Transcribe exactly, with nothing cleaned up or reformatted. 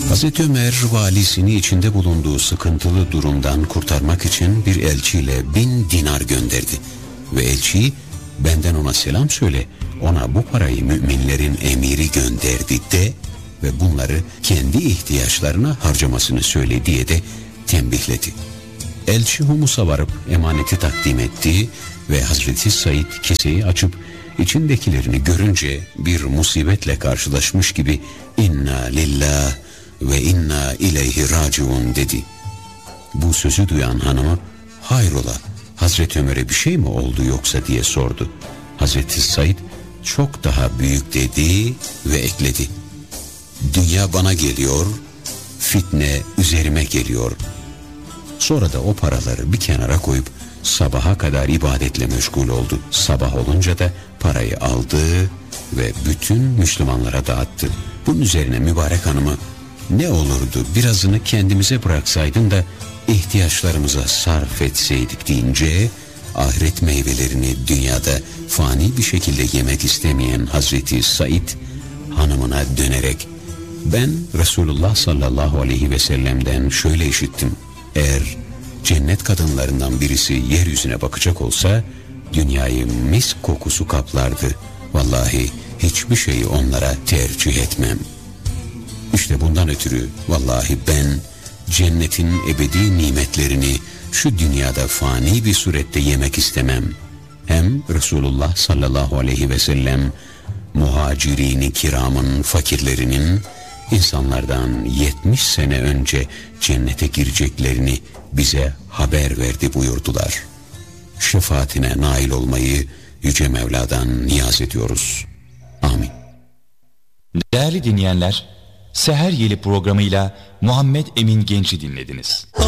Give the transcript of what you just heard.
Hazreti Ömer valisini içinde bulunduğu sıkıntılı durumdan kurtarmak için bir elçiyle bin dinar gönderdi. Ve elçi, benden ona selam söyle, ona bu parayı müminlerin emiri gönderdi de ve bunları kendi ihtiyaçlarına harcamasını söyle diye de tembihledi. Elçi Humus'a varıp emaneti takdim etti ve Hazreti Said keseyi açıp içindekilerini görünce bir musibetle karşılaşmış gibi inna lillah ve inna ileyhi raciun dedi. Bu sözü duyan hanımı hayrola Hazreti Ömer'e bir şey mi oldu yoksa diye sordu. Hazreti Said çok daha büyük dedi ve ekledi. Dünya bana geliyor, fitne üzerime geliyor. Sonra da o paraları bir kenara koyup sabaha kadar ibadetle meşgul oldu. Sabah olunca da parayı aldı ve bütün Müslümanlara dağıttı. Bunun üzerine mübarek hanımı ne olurdu birazını kendimize bıraksaydın da ihtiyaçlarımıza sarf etseydik deyince ahiret meyvelerini dünyada fani bir şekilde yemek istemeyen Hazreti Said hanımına dönerek ben Resulullah sallallahu aleyhi ve sellem'den şöyle işittim. Eğer cennet kadınlarından birisi yeryüzüne bakacak olsa dünyayı mis kokusu kaplardı. Vallahi hiçbir şeyi onlara tercih etmem. İşte bundan ötürü vallahi ben cennetin ebedi nimetlerini şu dünyada fani bir surette yemek istemem. Hem Resulullah sallallahu aleyhi ve sellem muhacirini kiramın, fakirlerinin insanlardan yetmiş sene önce cennete gireceklerini bize haber verdi buyurdular. Şefaatine nail olmayı Yüce Mevla'dan niyaz ediyoruz. Amin. Değerli dinleyenler, Seher Yeli programıyla Muhammed Emin Genç'i dinlediniz.